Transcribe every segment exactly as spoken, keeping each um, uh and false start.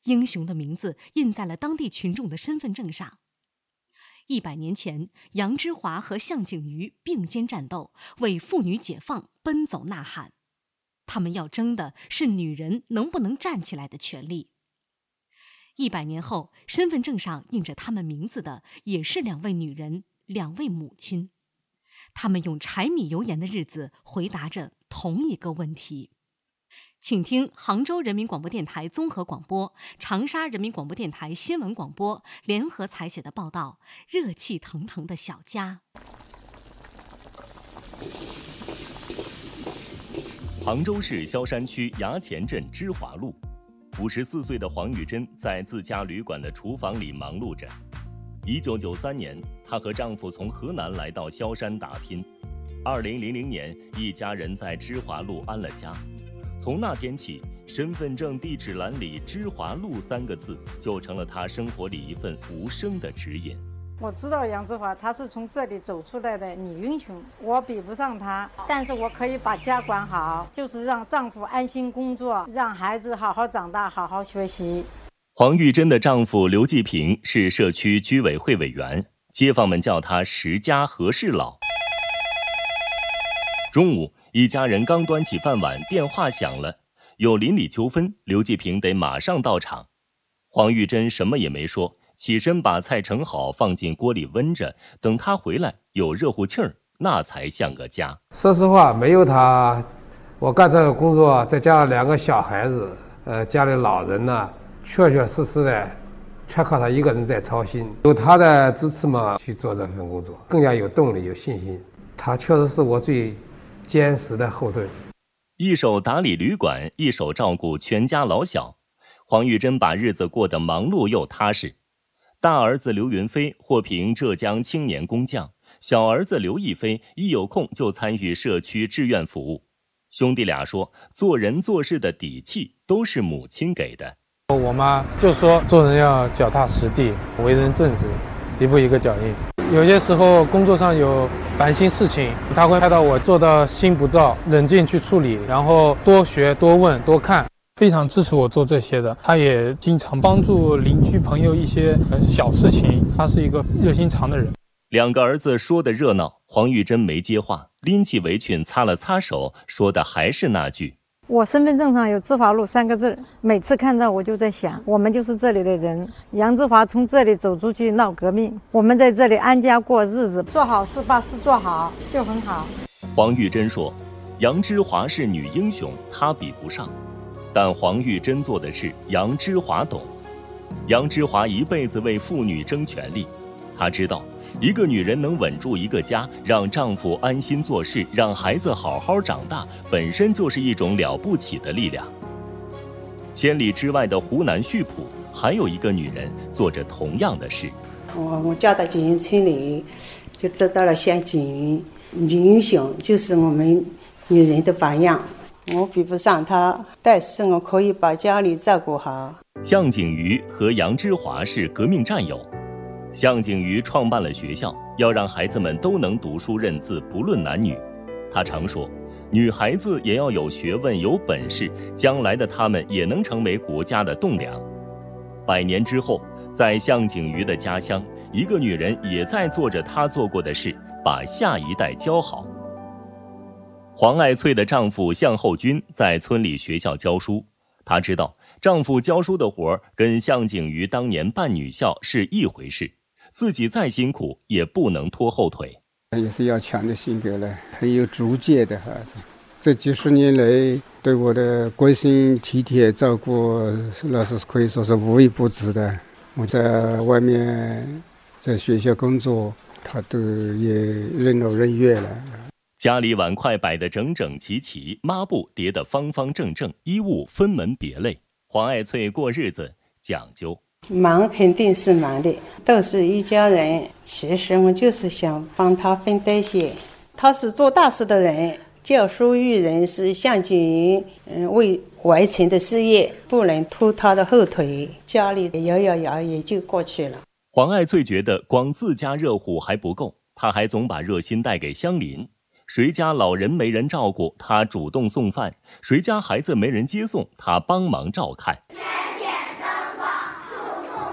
英雄的名字印在了当地群众的身份证上。一百年前，杨之华和向景瑜并肩战斗，为妇女解放奔走呐喊。他们要争的是女人能不能站起来的权利。一百年后，身份证上印着他们名字的也是两位女人，两位母亲。他们用柴米油盐的日子回答着同一个问题。请听杭州人民广播电台综合广播、长沙人民广播电台新闻广播联合采写的报道《热气腾腾的小家》。 杭州市萧山区衙前镇芝华路，五十四岁的黄玉珍在自家旅馆的厨房里忙碌着。一九九三年，她和丈夫从河南来到萧山打拼。二零零零年，一家人在芝华路安了家。从那天起，身份证地址栏里“芝华路”三个字就成了她生活里一份无声的指引。 我知道杨之华，她是从这里走出来的女英雄，我比不上她，但是我可以把家管好，就是让丈夫安心工作，让孩子好好长大，好好学习。 黄玉珍的丈夫刘继平是社区居委会委员，街坊们叫他石家和事佬。中午，一家人刚端起饭碗，电话响了，有邻里纠纷，刘继平得马上到场。黄玉珍什么也没说，起身把菜盛好，放进锅里温着，等他回来有热乎气儿，那才像个家。 说实话，没有他，我干这个工作，再加上两个小孩子，呃，家里老人呢，确确实实的全靠他一个人在操心。有他的支持嘛，去做这份工作更加有动力有信心。他确实是我最坚实的后盾。 一手打理旅馆，一手照顾全家老小，黄玉珍把日子过得忙碌又踏实。大儿子刘云飞获评浙江青年工匠，小儿子刘亦飞一有空就参与社区志愿服务。兄弟俩说，做人做事的底气都是母亲给的。 我妈就说做人要脚踏实地，为人正直，一步一个脚印。有些时候工作上有烦心事情，她会看到我做到心不躁，冷静去处理，然后多学多问多看， 非常支持我做这些的。她也经常帮助邻居朋友一些小事情，她是一个热心肠的人。 两个儿子说的热闹，黄玉珍没接话，拎起围裙擦了擦手，说的还是那句： 我身份证上有芝华路三个字，每次看到我就在想，我们就是这里的人。杨之华从这里走出去闹革命，我们在这里安家过日子，做好事把事做好就很好。 黄玉珍说，杨之华是女英雄，她比不上，但黄玉珍做的事杨之华懂。杨之华一辈子为妇女争权利，她知道一个女人能稳住一个家，让丈夫安心做事，让孩子好好长大，本身就是一种了不起的力量。千里之外的湖南溆浦，还有一个女人做着同样的事。 我我嫁到锦云村里，就得到了像锦云女英雄，就是我们女人的榜样。我比不上她，但是我可以把家里照顾好。 向景瑜和杨之华是革命战友。向景瑜创办了学校，要让孩子们都能读书认字，不论男女。他常说，女孩子也要有学问有本事，将来的她们也能成为国家的栋梁。百年之后，在向景瑜的家乡，一个女人也在做着她做过的事，把下一代教好。黄爱翠的丈夫向厚军在村里学校教书，她知道丈夫教书的活跟向景瑜当年办女校是一回事，自己再辛苦也不能拖后腿。 也是要强的性格了，很有主见的孩子。这几十年来对我的关心体贴照顾，那是可以说是无微不至的。我在外面在学校工作，他都也任劳任怨了。 家里碗筷摆得整整齐齐，抹布叠得方方正正，衣物分门别类。黄爱翠过日子讲究， 忙肯定是忙的，都是一家人。其实我就是想帮他分担些，他是做大事的人，教书育人是向景瑜嗯为完成的事业，不能拖他的后腿，家里摇摇摇也就过去了。 黄爱翠觉得光自家热乎还不够，她还总把热心带给乡邻。谁家老人没人照顾，她主动送饭；谁家孩子没人接送，她帮忙照看。 天天灯光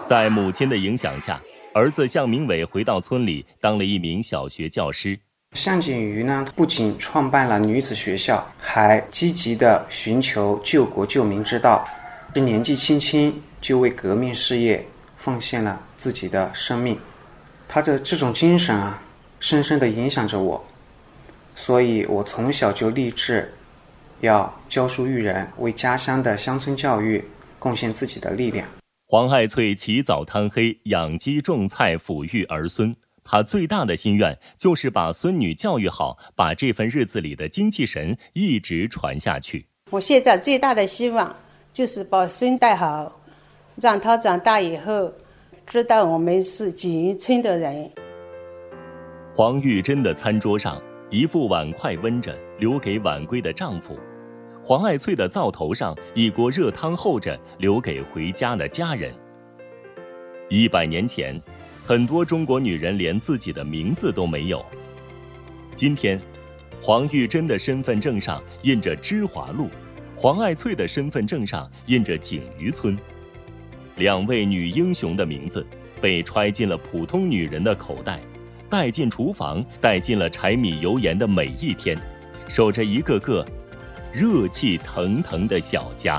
在母亲的影响下，儿子向明伟回到村里当了一名小学教师。 向景瑜呢，不仅创办了女子学校，还积极地寻求救国救民之道。年纪轻轻就为革命事业奉献了自己的生命，他的这种精神啊，深深地影响着我。所以我从小就立志要教书育人，为家乡的乡村教育贡献自己的力量。 黄爱翠起早贪黑，养鸡种菜，抚育儿孙。她最大的心愿就是把孙女教育好，把这份日子里的精气神一直传下去。 我现在最大的希望就是把孙带好，让他长大以后知道我们是锦鱼村的人。 黄玉珍的餐桌上，一副碗筷温着，留给晚归的丈夫；黄爱翠的灶头上，一锅热汤候着，留给回家的家人。一百年前，很多中国女人连自己的名字都没有。今天，黄玉珍的身份证上印着芝华路，黄爱翠的身份证上印着景鱼村。两位女英雄的名字被揣进了普通女人的口袋，带进厨房，带进了柴米油盐的每一天，守着一个个热气腾腾的小家。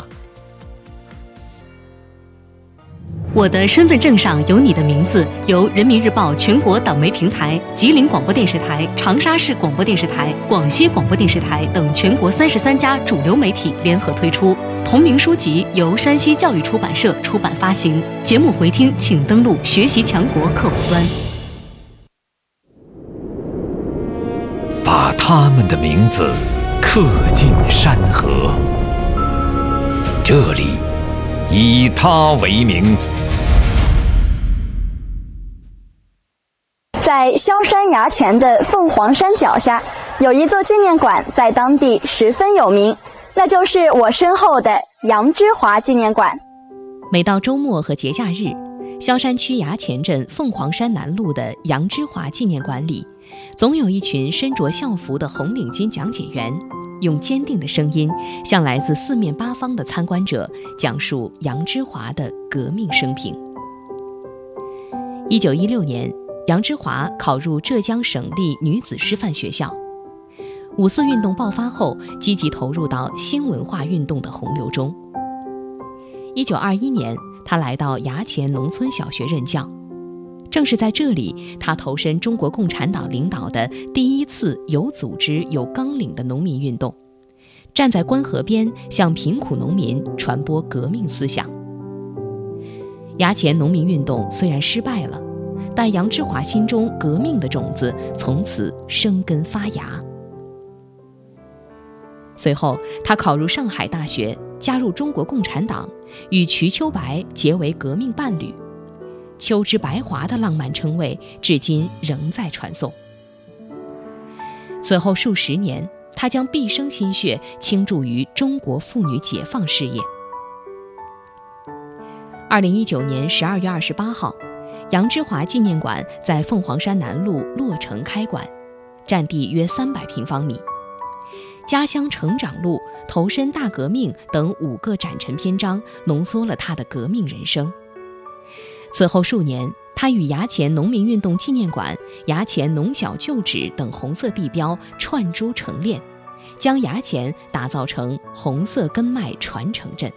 我的身份证上有你的名字，由人民日报全国党媒平台、吉林广播电视台、长沙市广播电视台、广西广播电视台等全国三十三家主流媒体联合推出。同名书籍由山西教育出版社出版发行。节目回听请登录学习强国客户端。 把他们的名字刻进山河，这里以他为名。 在萧山崖前的凤凰山脚下，有一座纪念馆，在当地十分有名，那就是我身后的杨之华纪念馆。 每到周末和节假日，萧山区崖前镇凤凰山南路的杨之华纪念馆里，总有一群身着校服的红领巾讲解员，用坚定的声音向来自四面八方的参观者讲述杨之华的革命生平。一九一六年，杨之华考入浙江省立女子师范学校。五四运动爆发后，积极投入到新文化运动的洪流中。一九二一年，他来到崖前农村小学任教。正是在这里，他投身中国共产党领导的第一次有组织、有纲领的农民运动，站在关河边，向贫苦农民传播革命思想。崖前农民运动虽然失败了，但杨之华心中革命的种子从此生根发芽。随后，他考入上海大学，加入中国共产党，与瞿秋白结为革命伴侣。秋之白华的浪漫称谓，至今仍在传颂。此后数十年，他将毕生心血倾注于中国妇女解放事业。二零一九年十二月二十八号，杨之华纪念馆在凤凰山南路落成开馆，占地约三百平方米。家乡成长路、投身大革命等五个展陈篇章浓缩了他的革命人生。此后数年，他与崖前农民运动纪念馆、崖前农小旧址等红色地标串珠成链，将崖前打造成红色根脉传承镇。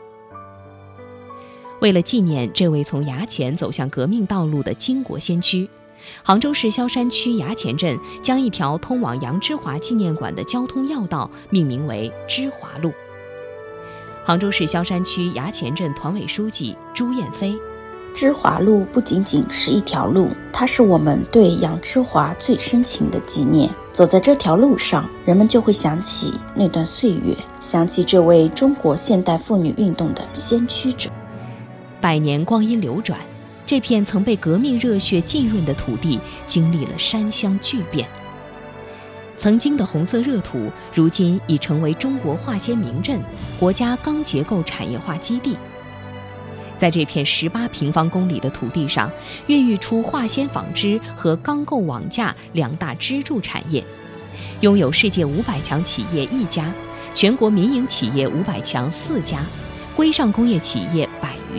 为了纪念这位从崖前走向革命道路的巾帼先驱，杭州市萧山区崖前镇将一条通往杨之华纪念馆的交通要道命名为芝华路。杭州市萧山区崖前镇团委书记朱艳飞： 芝华路不仅仅是一条路，它是我们对杨之华最深情的纪念。走在这条路上，人们就会想起那段岁月，想起这位中国现代妇女运动的先驱者。 百年光阴流转，这片曾被革命热血浸润的土地经历了山乡巨变。曾经的红色热土，如今已成为中国化纤名镇、国家钢结构产业化基地。在这片十八平方公里的土地上，孕育出化纤纺织和钢构网架两大支柱产业，拥有世界五百强企业一家，全国民营企业五百强四家，规上工业企业